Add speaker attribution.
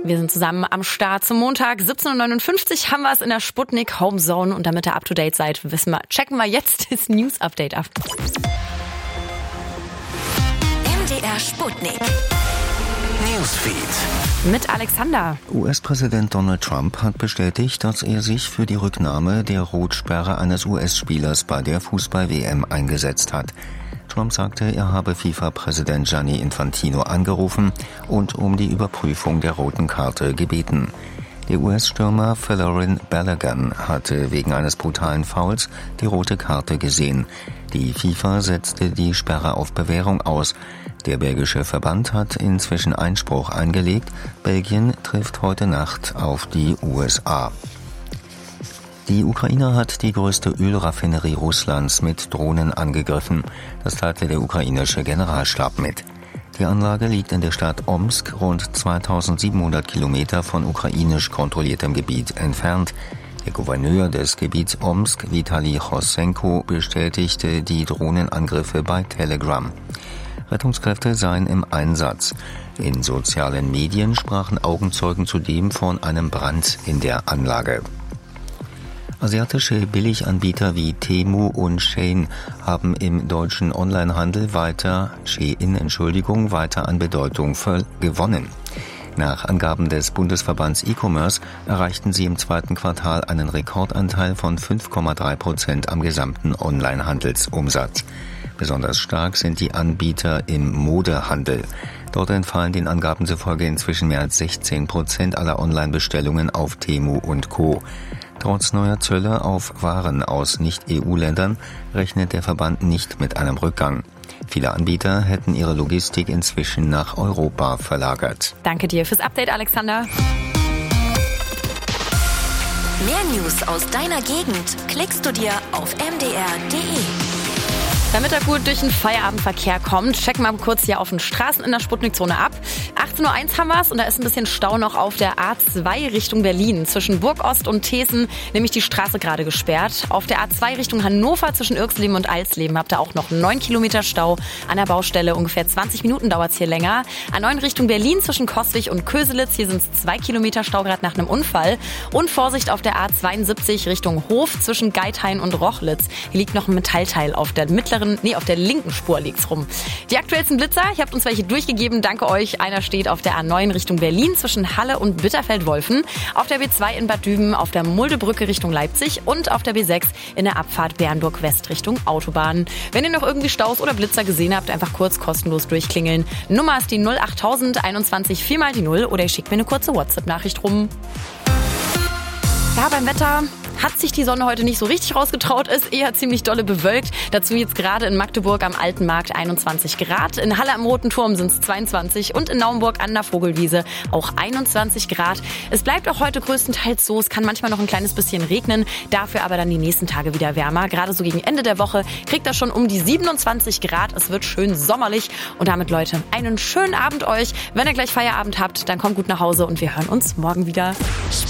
Speaker 1: Wir sind zusammen am Start zum Montag. 17.59 Uhr haben wir es in der Sputnik Homezone. Und damit ihr up to date seid, checken wir jetzt das News-Update ab.
Speaker 2: MDR Sputnik.
Speaker 3: Newsfeed.
Speaker 1: Mit Alexander.
Speaker 3: US-Präsident Donald Trump hat bestätigt, dass er sich für die Rücknahme der Rotsperre eines US-Spielers bei der Fußball-WM eingesetzt hat. Trump sagte, er habe FIFA-Präsident Gianni Infantino angerufen und um die Überprüfung der roten Karte gebeten. Der US-Stürmer Folarin Balogun hatte wegen eines brutalen Fouls die rote Karte gesehen. Die FIFA setzte die Sperre auf Bewährung aus. Der belgische Verband hat inzwischen Einspruch eingelegt. Belgien trifft heute Nacht auf die USA. Die Ukraine hat die größte Ölraffinerie Russlands mit Drohnen angegriffen. Das teilte der ukrainische Generalstab mit. Die Anlage liegt in der Stadt Omsk, rund 2700 Kilometer von ukrainisch kontrolliertem Gebiet entfernt. Der Gouverneur des Gebiets Omsk, Vitali Chosenko, bestätigte die Drohnenangriffe bei Telegram. Rettungskräfte seien im Einsatz. In sozialen Medien sprachen Augenzeugen zudem von einem Brand in der Anlage. Asiatische Billiganbieter wie Temu und Shein haben im deutschen Onlinehandel weiter an Bedeutung gewonnen. Nach Angaben des Bundesverbands E-Commerce erreichten sie im zweiten Quartal einen Rekordanteil von 5,3% am gesamten Onlinehandelsumsatz. Besonders stark sind die Anbieter im Modehandel. Dort entfallen den Angaben zufolge inzwischen mehr als 16% aller Online-Bestellungen auf Temu und Co. Trotz neuer Zölle auf Waren aus Nicht-EU-Ländern rechnet der Verband nicht mit einem Rückgang. Viele Anbieter hätten ihre Logistik inzwischen nach Europa verlagert.
Speaker 1: Danke dir fürs Update, Alexander.
Speaker 2: Mehr News aus deiner Gegend klickst du dir auf mdr.de.
Speaker 1: Damit er gut durch den Feierabendverkehr kommt, checken wir mal kurz hier auf den Straßen in der Sputnikzone ab. 18.01 Uhr haben wir es und da ist ein bisschen Stau noch auf der A2 Richtung Berlin. Zwischen Burgost und Thesen nämlich die Straße gerade gesperrt. Auf der A2 Richtung Hannover zwischen Irxleben und Alsleben habt ihr auch noch 9 Kilometer Stau an der Baustelle. Ungefähr 20 Minuten dauert es hier länger. A9 Richtung Berlin zwischen Coswig und Köselitz. Hier sind es 2 Kilometer Stau gerade nach einem Unfall. Und Vorsicht auf der A72 Richtung Hof zwischen Geithain und Rochlitz. Hier liegt noch ein Metallteil auf der auf der linken Spur liegt's rum. Die aktuellsten Blitzer, ihr habt uns welche durchgegeben, danke euch. Einer steht auf der A9 Richtung Berlin zwischen Halle und Bitterfeld-Wolfen, auf der B2 in Bad Düben, auf der Muldebrücke Richtung Leipzig und auf der B6 in der Abfahrt Bernburg West Richtung Autobahn. Wenn ihr noch irgendwie Staus oder Blitzer gesehen habt, einfach kurz kostenlos durchklingeln. Nummer ist die 08000 21 4 mal die 0 oder ihr schickt mir eine kurze WhatsApp-Nachricht rum. Ja, beim Wetter hat sich die Sonne heute nicht so richtig rausgetraut, ist eher ziemlich dolle bewölkt. Dazu jetzt gerade in Magdeburg am Alten Markt 21 Grad. In Halle am Roten Turm sind es 22 und in Naumburg an der Vogelwiese auch 21 Grad. Es bleibt auch heute größtenteils so. Es kann manchmal noch ein kleines bisschen regnen, dafür aber dann die nächsten Tage wieder wärmer. Gerade so gegen Ende der Woche kriegt er schon um die 27 Grad. Es wird schön sommerlich und damit, Leute, einen schönen Abend euch. Wenn ihr gleich Feierabend habt, dann kommt gut nach Hause und wir hören uns morgen wieder.